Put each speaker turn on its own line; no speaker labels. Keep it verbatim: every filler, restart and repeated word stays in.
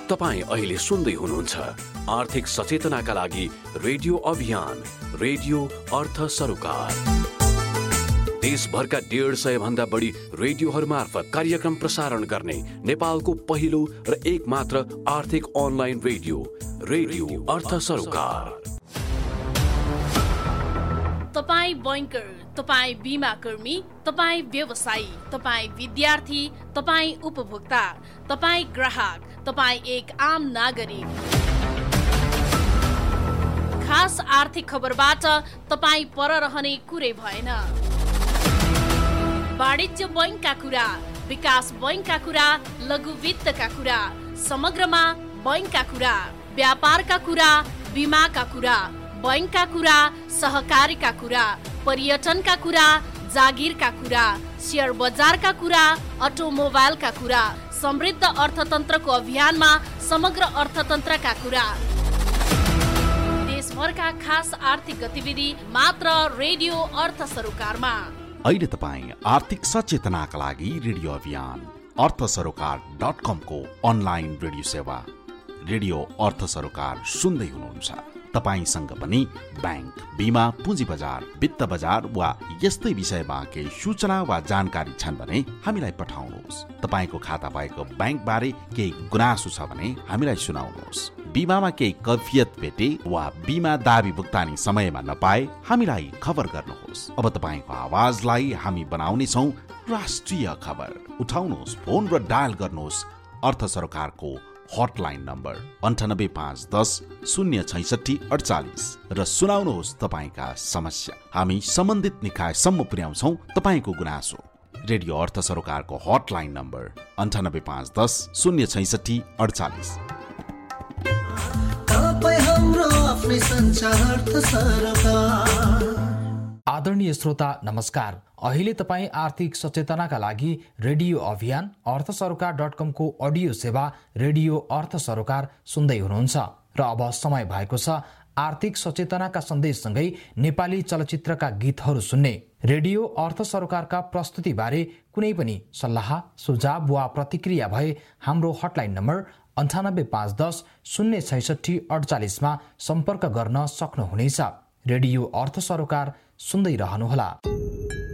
तपाईँ अहिले सुन्दै हुनुहुन्छ आर्थिक सचेतनाका लागि रेडियो अभियान, रेडियो अर्थ सरोकार। देशभरका डेढ सय भन्दा बढी रेडियोहरू मार्फत कार्यक्रम प्रसारण गर्ने नेपालको पहिलो र एक मात्र आर्थिक अनलाइन रेडियो रेडियो अर्थ सरोकार।
तपाईँ बैंकर, तपाईँ बीमा कर्मी, तपाईँ व्यवसायी, तपाईँ विद्यार्थी, तपाईँ उपभोक्ता, तपाईँ ग्राहक, तपाईँ एक आम नागरिक। खास आर्थिक खबरबाट तपाईँ पर रहने कुरै भएन। वाणिज्य बैंकका कुरा, विकास बैंकका कुरा, लघु वित्तका कुरा, समग्रमा बैंकका कुरा, व्यापारका कुरा, बीमाका कुरा, बैंकका कुरा, सहकारीका कुरा, पर्यटनका कुरा, जागिरका कुरा, शेयर बजारका कुरा, अटोमोबाइलका कुरा, समृद्ध अर्थतन्त्रको अभियानमा समग्र अर्थतन्त्रका कुरा। देशभरका खास आर्थिक गतिविधि मात्र रेडियो अर्थ सरोकारमा।
अहिले तपाईँ आर्थिक सचेतनाका लागि रेडियो अभियान अर्थ सरोकार डट कम को अनलाइन रेडियो सेवा रेडियो अर्थ सरोकार सुन्दै हुनुहुन्छ। तपाईसँग पनि बैंक, बीमा, पुँजी बजार, वित्त बजार वा यस्तै विषयमा केही सूचना वा जानकारी छन् भने हामीलाई पठाउनुहोस्। तपाईको खाता भएको बैंक बारे केही गुनासो छ भने हामीलाई सुनाउनुहोस्। बीमामा केही कैफियत भेटे वा बीमा दाबी भुक्तानी समयमा नपाए हामीलाई खबर गर्नुहोस्। अब तपाईको आवाजलाई हामी बनाउने छौं राष्ट्रिय खबर। उठाउनुहोस् फोन र डायल गर्नुहोस् अर्थ सरकारको हटलाइन नम्बर अन्ठानब्बे पाँच दस शून्य छैसठी अडचालिस र सुनाउनुहोस् तपाईँका समस्या। हामी सम्बन्धित निकायसम्म पुर्याउँछौ तपाईँको गुनासो। रेडियो अर्थ सरोकारको हटलाइन नम्बर अन्ठानब्बे पाँच दस शून्य छैसठी अडचालिस।
आदरणीय श्रोता नमस्कार। अहिले तपाईँ आर्थिक सचेतनाका लागि रेडियो अभियान अर्थ सरोकार डट कम को अडियो सेवा रेडियो अर्थ सरोकार सुन्दै हुनुहुन्छ र अब समय भएको छ आर्थिक सचेतनाका सन्देशसँगै नेपाली चलचित्रका गीतहरू सुन्ने। रेडियो अर्थ सरोकारका प्रस्तुति बारे कुनै पनि सल्लाह, सुझाव वा प्रतिक्रिया भए हाम्रो हटलाइन नम्बर अन्ठानब्बे पाँच दस शून्य छैसठी अडचालिसमा सम्पर्क गर्न सक्नुहुनेछ। रेडियो अर्थ सरोकार सुन्दै रहनुहोला।